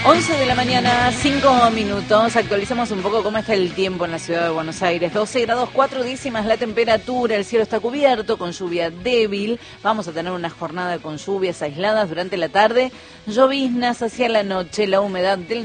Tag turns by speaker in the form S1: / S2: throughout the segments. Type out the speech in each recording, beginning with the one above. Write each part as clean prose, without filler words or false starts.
S1: 11 de la mañana, 5 minutos. Actualizamos un poco cómo está el tiempo en la ciudad de Buenos Aires. 12 grados 4 décimas la temperatura, el cielo está cubierto con lluvia débil. Vamos a tener una jornada con lluvias aisladas durante la tarde, lloviznas hacia la noche, la humedad del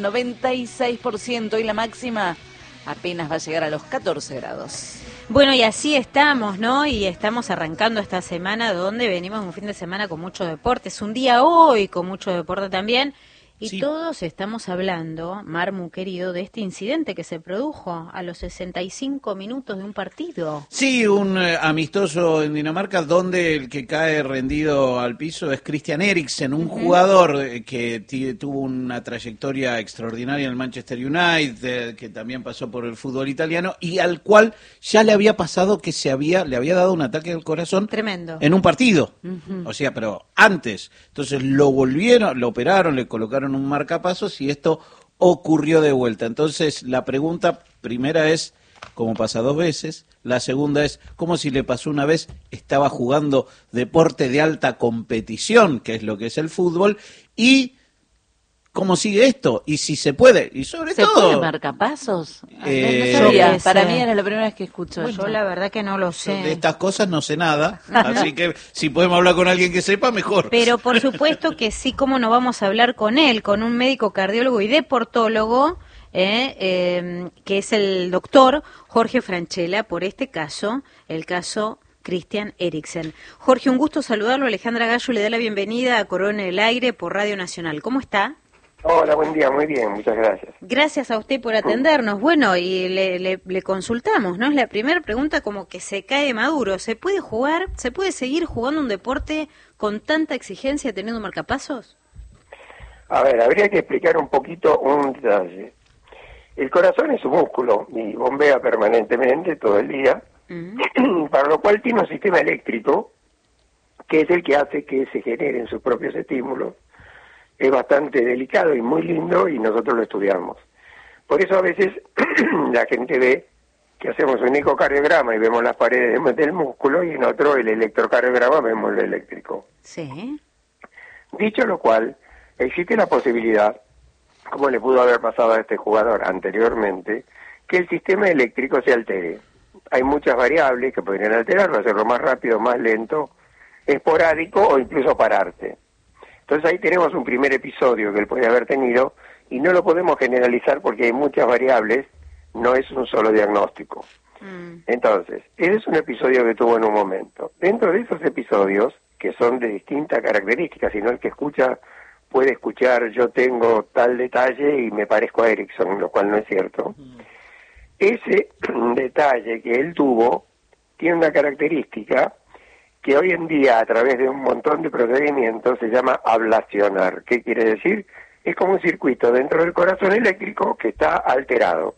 S1: 96% y la máxima apenas va a llegar a los 14 grados.
S2: Bueno, y así estamos, ¿no? Y estamos arrancando esta semana donde venimos un fin de semana con mucho deporte. Es un día hoy con mucho deporte también. Y sí, todos estamos hablando, Marmu querido, de este incidente que se produjo a los 65 minutos de un partido.
S3: Sí, un amistoso en Dinamarca donde el que cae rendido al piso es Christian Eriksen, un jugador que tuvo una trayectoria extraordinaria en el Manchester United, que también pasó por el fútbol italiano y al cual ya le había pasado que le había dado un ataque al corazón.
S2: Tremendo.
S3: En un partido. O sea, pero antes. Entonces lo operaron, le colocaron un marcapasos y esto ocurrió de vuelta. Entonces la pregunta primera es, ¿cómo pasa dos veces? La segunda es, ¿cómo si le pasó una vez? Estaba jugando deporte de alta competición, que es lo que es el fútbol, y ¿cómo sigue esto? Y si se puede, y sobre todo...
S1: ¿Se puede marcapasos? No sabía. Para mí era la primera vez que escucho
S2: yo la verdad que no lo sé.
S3: De estas cosas no sé nada, así que si podemos hablar con alguien que sepa, mejor.
S2: Pero por supuesto que sí, cómo no vamos a hablar con él, con un médico cardiólogo y deportólogo, que es el doctor Jorge Franchella, por este caso, el caso Christian Eriksen. Jorge, un gusto saludarlo. Alejandra Gallo le da la bienvenida a Corona en el Aire por Radio Nacional. ¿Cómo está?
S4: Hola, buen día, muy bien, muchas gracias.
S2: Gracias a usted por atendernos. Bueno, y le consultamos, ¿no? Es la primera pregunta como que se cae maduro. ¿Se puede jugar, se puede seguir jugando un deporte con tanta exigencia teniendo marcapasos?
S4: A ver, habría que explicar un poquito un detalle. El corazón es un músculo y bombea permanentemente todo el día, para lo cual tiene un sistema eléctrico que es el que hace que se generen sus propios estímulos. Es bastante delicado y muy lindo y nosotros lo estudiamos. Por eso a veces la gente ve que hacemos un ecocardiograma y vemos las paredes del músculo y en otro el electrocardiograma vemos lo eléctrico.
S2: Sí.
S4: Dicho lo cual, existe la posibilidad, como le pudo haber pasado a este jugador anteriormente, que el sistema eléctrico se altere. Hay muchas variables que podrían alterarlo, hacerlo más rápido, más lento, esporádico o incluso pararte. Entonces ahí tenemos un primer episodio que él puede haber tenido y no lo podemos generalizar porque hay muchas variables, no es un solo diagnóstico. Entonces, ese es un episodio que tuvo en un momento. Dentro de esos episodios, que son de distintas características, sino el que escucha puede escuchar yo tengo tal detalle y me parezco a Eriksen, lo cual no es cierto. Ese detalle que él tuvo tiene una característica que hoy en día, a través de un montón de procedimientos, se llama ablacionar. ¿Qué quiere decir? Es como un circuito dentro del corazón eléctrico que está alterado.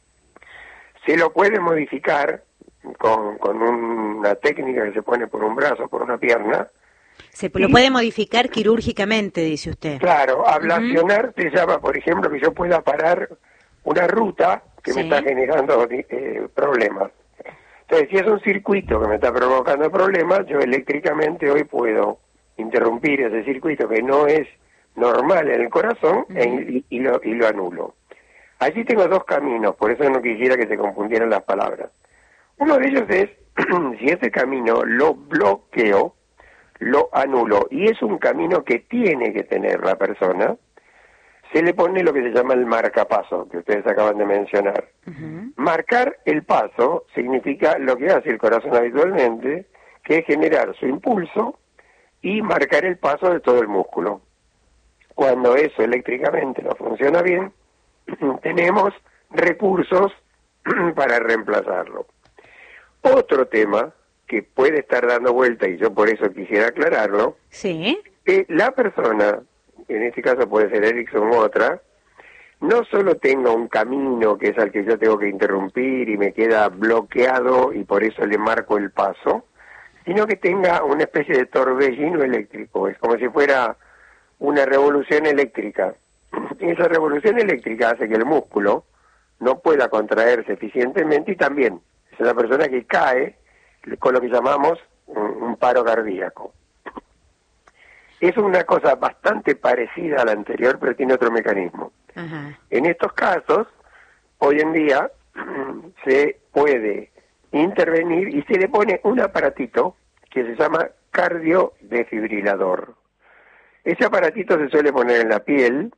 S4: Se lo puede modificar con una técnica que se pone por un brazo, por una pierna.
S2: Lo puede modificar quirúrgicamente, dice usted.
S4: Claro, ablacionar te llama, por ejemplo, que yo pueda parar una ruta que me está generando problemas. Entonces, si es un circuito que me está provocando problemas, yo eléctricamente hoy puedo interrumpir ese circuito que no es normal en el corazón y lo anulo. Allí tengo dos caminos, por eso no quisiera que se confundieran las palabras. Uno de ellos es, si ese camino lo bloqueo, lo anulo, y es un camino que tiene que tener la persona, se le pone lo que se llama el marcapaso, que ustedes acaban de mencionar. Marcar el paso significa lo que hace el corazón habitualmente, que es generar su impulso y marcar el paso de todo el músculo. Cuando eso eléctricamente no funciona bien, tenemos recursos para reemplazarlo. Otro tema que puede estar dando vuelta, y yo por eso quisiera aclararlo, que la persona, en este caso puede ser Eriksen u otra, no solo tenga un camino que es al que yo tengo que interrumpir y me queda bloqueado y por eso le marco el paso, sino que tenga una especie de torbellino eléctrico. Es como si fuera una revolución eléctrica. Y esa revolución eléctrica hace que el músculo no pueda contraerse eficientemente y también es una persona que cae con lo que llamamos un paro cardíaco. Es una cosa bastante parecida a la anterior, pero tiene otro mecanismo.
S2: Ajá.
S4: En estos casos, hoy en día, se puede intervenir y se le pone un aparatito que se llama cardiodefibrilador. Ese aparatito se suele poner en la piel,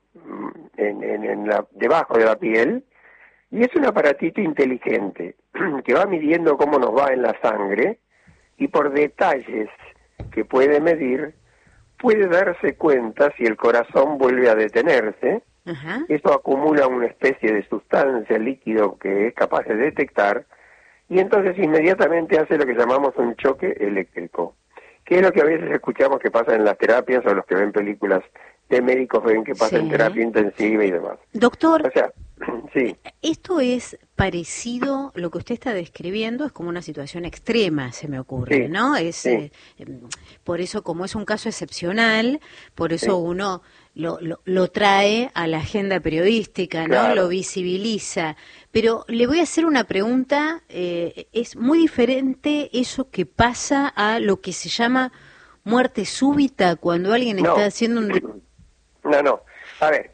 S4: debajo de la piel, y es un aparatito inteligente que va midiendo cómo nos va en la sangre y por detalles que puede medir, puede darse cuenta si el corazón vuelve a detenerse.
S2: Ajá.
S4: Eso acumula una especie de sustancia, líquido que es capaz de detectar, y entonces inmediatamente hace lo que llamamos un choque eléctrico, que es lo que a veces escuchamos que pasa en las terapias, o los que ven películas de médicos ven que pasa en terapia intensiva y demás.
S2: Doctor,
S4: O sea, sí.
S2: esto es parecido, lo que usted está describiendo es como una situación extrema, se me ocurre,
S4: Sí,
S2: ¿no? Es
S4: sí.
S2: por eso, como es un caso excepcional, por eso
S4: Sí.
S2: uno lo trae a la agenda periodística, ¿no?
S4: Claro.
S2: Lo visibiliza. Pero le voy a hacer una pregunta, es muy diferente eso que pasa a lo que se llama muerte súbita, cuando alguien
S4: No.
S2: está haciendo un...
S4: No. A ver,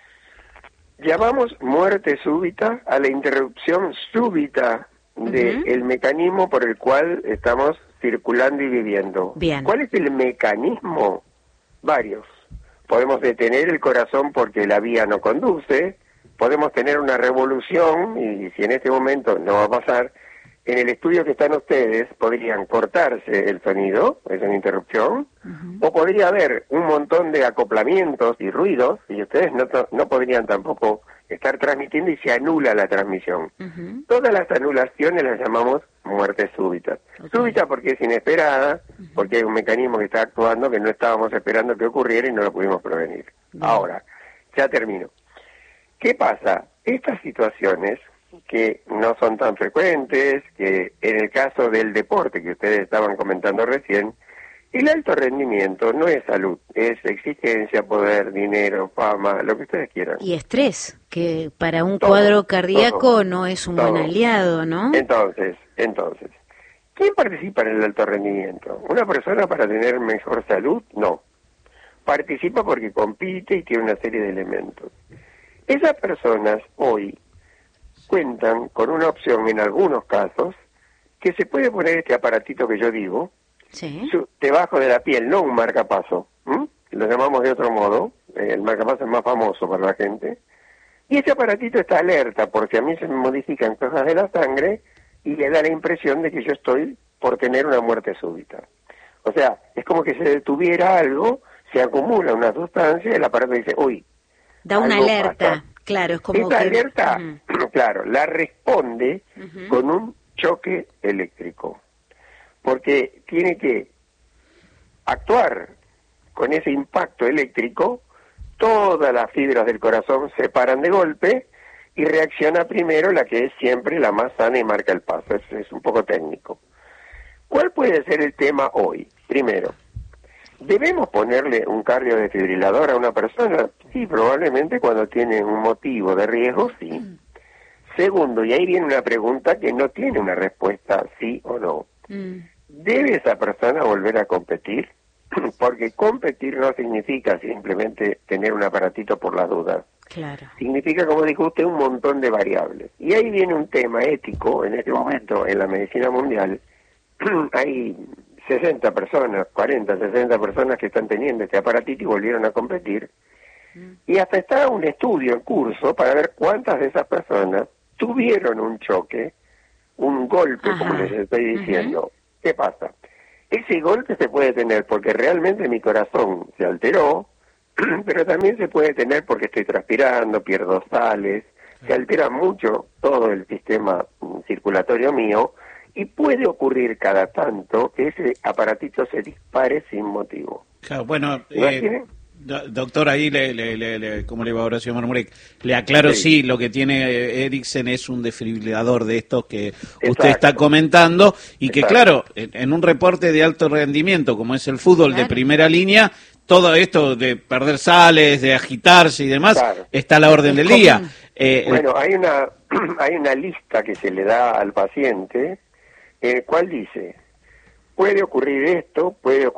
S4: llamamos muerte súbita a la interrupción súbita del mecanismo por el cual estamos circulando y viviendo.
S2: Bien.
S4: ¿Cuál es el mecanismo? Varios. Podemos detener el corazón porque la vía no conduce, podemos tener una revolución, y si en este momento no va a pasar, en el estudio que están ustedes podrían cortarse el sonido, es una interrupción, o podría haber un montón de acoplamientos y ruidos, y ustedes no podrían tampoco estar transmitiendo y se anula la transmisión. Todas las anulaciones las llamamos muerte súbita. Súbita porque es inesperada, porque hay un mecanismo que está actuando que no estábamos esperando que ocurriera y no lo pudimos prevenir. Ahora, ya termino. ¿Qué pasa? Estas situaciones que no son tan frecuentes, que en el caso del deporte que ustedes estaban comentando recién, el alto rendimiento no es salud, es exigencia, poder, dinero, fama, lo que ustedes quieran.
S2: Y estrés, que para un
S4: Todo,
S2: cuadro cardíaco
S4: todo,
S2: no es un
S4: todo.
S2: buen aliado, ¿no?
S4: Entonces, ¿quién participa en el alto rendimiento? ¿Una persona para tener mejor salud? No. Participa porque compite y tiene una serie de elementos. Esas personas hoy cuentan con una opción en algunos casos que se puede poner este aparatito que yo digo
S2: Sí.
S4: debajo de la piel, no un marcapaso, lo llamamos de otro modo, el marcapaso es más famoso para la gente, y ese aparatito está alerta porque a mí se me modifican cosas de la sangre y le da la impresión de que yo estoy por tener una muerte súbita. O sea, es como que se detuviera algo, se acumula una sustancia y el aparato dice, uy,
S2: Da una
S4: algo
S2: alerta,
S4: pasa.
S2: claro, es como
S4: Esta
S2: que...
S4: alerta,
S2: Ujú.
S4: claro, la responde con un choque eléctrico, porque tiene que actuar con ese impacto eléctrico, todas las fibras del corazón se paran de golpe y reacciona primero la que es siempre la más sana y marca el paso. Es un poco técnico. ¿Cuál puede ser el tema hoy? Primero, ¿debemos ponerle un cardiodefibrilador a una persona? Sí, probablemente cuando tiene un motivo de riesgo, sí. Segundo, y ahí viene una pregunta que no tiene una respuesta sí o no. ¿Debe esa persona volver a competir? Porque competir no significa simplemente tener un aparatito por las dudas.
S2: Claro.
S4: Significa, como dijo usted, un montón de variables. Y ahí viene un tema ético en este momento en la medicina mundial. Hay 60 personas, 40, 60 personas que están teniendo este aparatito y volvieron a competir. Y hasta está un estudio en curso para ver cuántas de esas personas tuvieron un choque, un golpe, como les estoy diciendo. ¿Qué pasa? Ese golpe se puede tener porque realmente mi corazón se alteró, pero también se puede tener porque estoy transpirando, pierdo sales, se altera mucho todo el sistema circulatorio mío, y puede ocurrir cada tanto que ese aparatito se dispare sin motivo.
S3: Claro, bueno,
S4: ¿Imaginen?
S3: doctor, ahí ¿cómo le va Horacio Marmurek? Le aclaro, sí, lo que tiene Eriksen es un desfibrilador de estos que usted está comentando, y que claro, en un reporte de alto rendimiento, como es el fútbol de primera línea, todo esto de perder sales, de agitarse y demás, está a la orden del día.
S4: Bueno, hay una lista que se le da al paciente, el cual dice, puede ocurrir esto,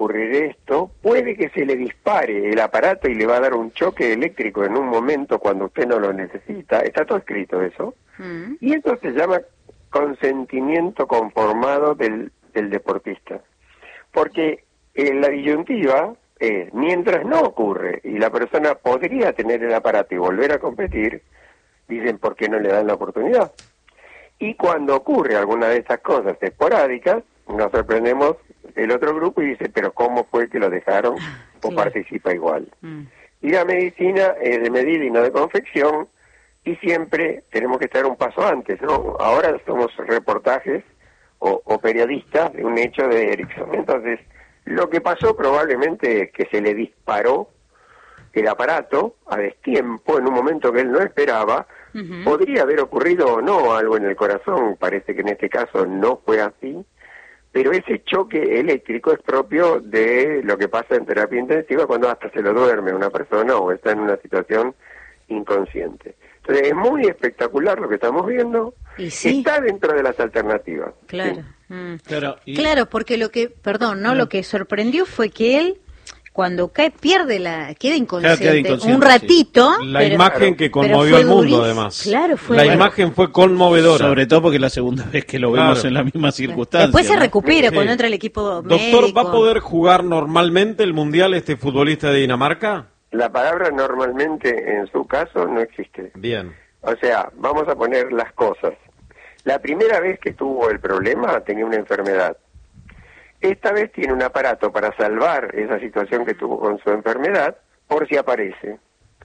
S4: puede que se le dispare el aparato y le va a dar un choque eléctrico en un momento cuando usted no lo necesita, está todo escrito eso, y eso se llama consentimiento conformado del deportista, porque la disyuntiva es, mientras no ocurre y la persona podría tener el aparato y volver a competir, dicen, ¿por qué no le dan la oportunidad? Y cuando ocurre alguna de esas cosas esporádicas, nos sorprendemos el otro grupo y dice, pero ¿cómo fue que lo dejaron o participa igual? Y la medicina es de medida y no de confección, y siempre tenemos que estar un paso antes, ¿no? Ahora somos reportajes o periodistas de un hecho de Erickson. Entonces, lo que pasó probablemente es que se le disparó el aparato a destiempo en un momento que él no esperaba. Podría haber ocurrido o no algo en el corazón, parece que en este caso no fue así, pero ese choque eléctrico es propio de lo que pasa en terapia intensiva cuando hasta se lo duerme una persona o está en una situación inconsciente. Entonces es muy espectacular lo que estamos viendo,
S2: y sí,
S4: está dentro de las alternativas.
S2: Claro.
S4: Sí.
S2: Claro, porque lo que sorprendió fue que él, cuando cae, queda inconsciente un ratito.
S5: Sí. La
S2: pero,
S5: imagen que conmovió al mundo, además.
S2: Claro,
S5: la imagen fue conmovedora.
S3: Sobre todo porque es la segunda vez que lo vemos en la misma circunstancia.
S2: Después se
S3: ¿no?
S2: recupera cuando entra el equipo médico.
S5: Doctor, ¿va a poder jugar normalmente el Mundial este futbolista de Dinamarca?
S4: La palabra normalmente en su caso no existe.
S5: Bien.
S4: O sea, vamos a poner las cosas. La primera vez que tuvo el problema tenía una enfermedad. Esta vez tiene un aparato para salvar esa situación que tuvo con su enfermedad por si aparece.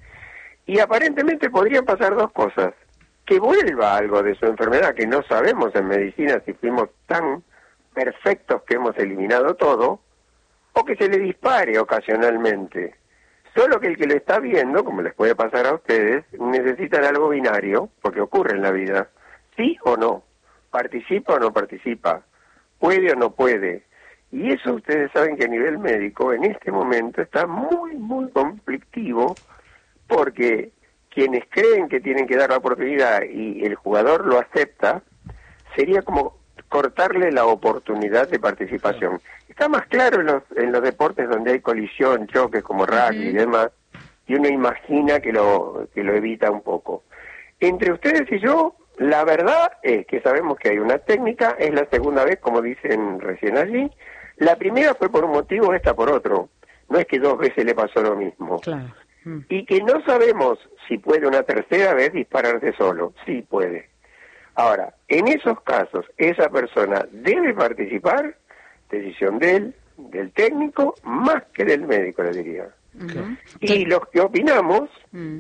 S4: Y aparentemente podrían pasar dos cosas. Que vuelva algo de su enfermedad, que no sabemos en medicina si fuimos tan perfectos que hemos eliminado todo, o que se le dispare ocasionalmente. Solo que el que lo está viendo, como les puede pasar a ustedes, necesitan algo binario, porque ocurre en la vida. ¿Sí o no? ¿Participa o no participa? ¿Puede o no puede? Y eso ustedes saben que a nivel médico en este momento está muy, muy conflictivo, porque quienes creen que tienen que dar la oportunidad y el jugador lo acepta, sería como cortarle la oportunidad de participación. Está más claro en los deportes donde hay colisión, choques como rugby y demás, y uno imagina que lo evita un poco. Entre ustedes y yo, la verdad es que sabemos que hay una técnica, es la segunda vez, como dicen recién allí. La primera fue por un motivo, esta por otro. No es que dos veces le pasó lo mismo.
S2: Claro.
S4: Y que no sabemos si puede una tercera vez dispararse solo. Sí puede. Ahora, en esos casos, esa persona debe participar, decisión de él, del técnico, más que del médico, le diría. Y los que opinamos,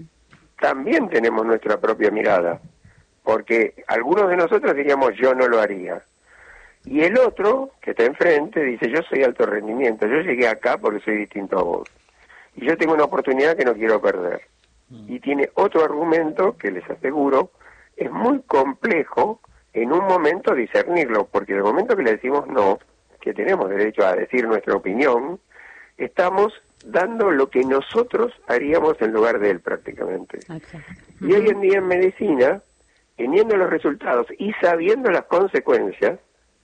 S4: también tenemos nuestra propia mirada. Porque algunos de nosotros diríamos, yo no lo haría. Y el otro, que está enfrente, dice, yo soy alto rendimiento, yo llegué acá porque soy distinto a vos. Y yo tengo una oportunidad que no quiero perder. Y tiene otro argumento que les aseguro, es muy complejo en un momento discernirlo, porque en el momento que le decimos no, que tenemos derecho a decir nuestra opinión, estamos dando lo que nosotros haríamos en lugar de él prácticamente. Y hoy en día en medicina, teniendo los resultados y sabiendo las consecuencias,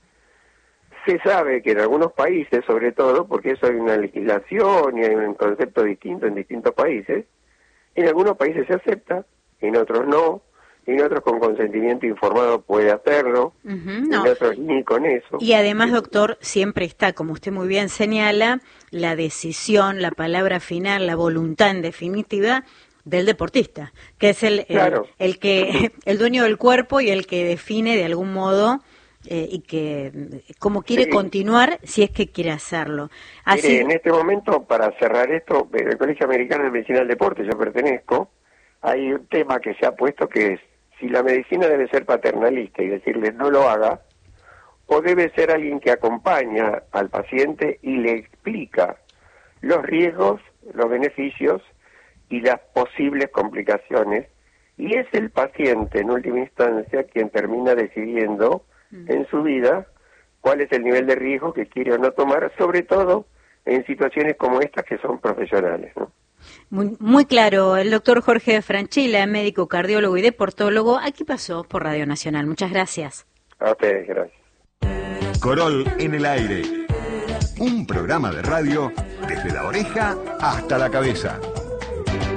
S4: se sabe que en algunos países, sobre todo, porque eso hay una legislación y hay un concepto distinto en distintos países, en algunos países se acepta, en otros no, en otros con consentimiento informado puede hacerlo, en otros ni con eso.
S2: Y además, doctor, siempre está, como usted muy bien señala, la decisión, la palabra final, la voluntad en definitiva del deportista, que es el dueño del cuerpo y el que define de algún modo y que cómo quiere continuar si es que quiere hacerlo. Así...
S4: Mire, en este momento, para cerrar esto, el Colegio Americano de Medicina del Deporte, yo pertenezco, hay un tema que se ha puesto que es si la medicina debe ser paternalista y decirle no lo haga, o debe ser alguien que acompaña al paciente y le explica los riesgos, los beneficios y las posibles complicaciones, y es el paciente en última instancia quien termina decidiendo en su vida cuál es el nivel de riesgo que quiere o no tomar, sobre todo en situaciones como estas que son profesionales, ¿no?
S2: Muy claro, el doctor Jorge Franchella, médico, cardiólogo y deportólogo, aquí pasó por Radio Nacional. Muchas gracias.
S4: A ustedes, gracias.
S6: Corol en el aire. Un programa de radio desde la oreja hasta la cabeza.